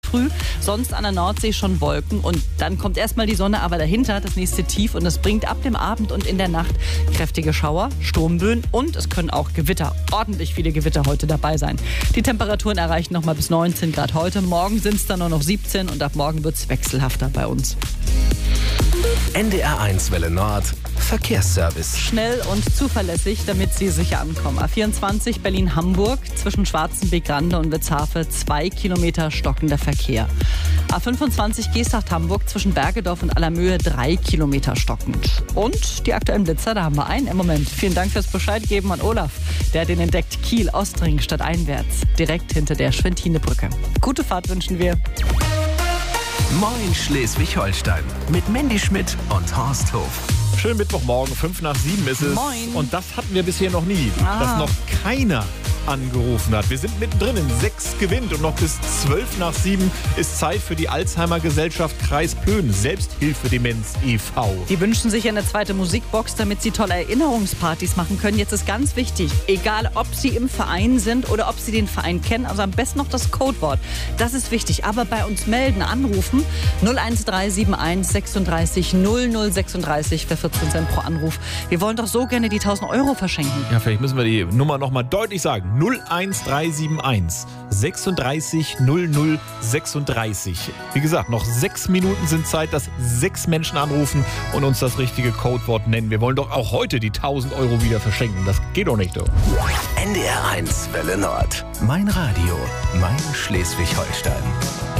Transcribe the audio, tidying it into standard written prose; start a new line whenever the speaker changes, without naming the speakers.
früh. Sonst an der Nordsee schon Wolken und dann kommt erstmal die Sonne, aber dahinter das nächste Tief und das bringt ab dem Abend und in der Nacht kräftige Schauer, Sturmböen und es können auch Gewitter, ordentlich viele Gewitter heute dabei sein. Die Temperaturen erreichen nochmal bis 19 Grad heute. Morgen sind es dann nur noch 17 und ab morgen wird es wechselhafter bei uns.
NDR1 Welle Nord Verkehrsservice.
Schnell und zuverlässig, damit Sie sicher ankommen. A24 Berlin-Hamburg zwischen Schwarzenbeck-Grande und Witzhafe 2 Kilometer stockender Verkehr. A25 Geesthacht-Hamburg zwischen Bergedorf und Allermöhe 3 Kilometer stockend. Und die aktuellen Blitzer, da haben wir einen im Moment. Vielen Dank fürs Bescheid geben an Olaf. Der hat den entdeckt. Kiel-Ostring statt einwärts. Direkt hinter der Schwentine-Brücke. Gute Fahrt wünschen wir.
Moin Schleswig-Holstein mit Mandy Schmidt und Horst Hof.
Schönen Mittwochmorgen, 6:55 ist es.
Moin.
Und das hatten wir bisher noch nie, dass noch keiner angerufen hat. Wir sind mittendrin in 6 gewinnt und noch bis 7:12 ist Zeit für die Alzheimer-Gesellschaft Kreis Plön, Selbsthilfedemenz e.V.
Die wünschen sich eine zweite Musikbox, damit sie tolle Erinnerungspartys machen können. Jetzt ist ganz wichtig, egal ob sie im Verein sind oder ob sie den Verein kennen, also am besten noch das Codewort. Das ist wichtig. Aber bei uns melden, anrufen 01371 36 0036 für 14 Cent pro Anruf. Wir wollen doch so gerne die 1.000 Euro verschenken.
Ja, vielleicht müssen wir die Nummer nochmal deutlich sagen. 01371 36 0036. Wie gesagt, noch 6 Minuten sind Zeit, dass 6 Menschen anrufen und uns das richtige Codewort nennen. Wir wollen doch auch heute die 1.000 Euro wieder verschenken. Das geht doch nicht, doch.
NDR1 Welle Nord. Mein Radio, mein Schleswig-Holstein.